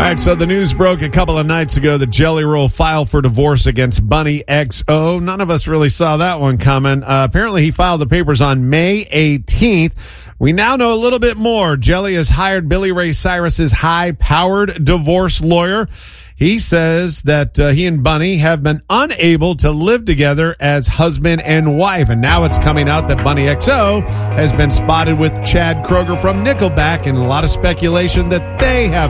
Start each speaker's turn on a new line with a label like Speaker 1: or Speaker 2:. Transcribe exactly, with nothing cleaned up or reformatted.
Speaker 1: right, so the news broke a couple of nights ago that Jelly Roll filed for divorce against Bunny X O. None of us really saw that one coming. Uh, apparently, he filed the papers on May eighteenth. We now know a little bit more. Jelly has hired Billy Ray Cyrus's high-powered divorce lawyer. He says that uh, he and Bunny have been unable to live together as husband and wife. And now it's coming out that Bunny X O has been spotted with Chad Kroeger from Nickelback, and a lot of speculation that they have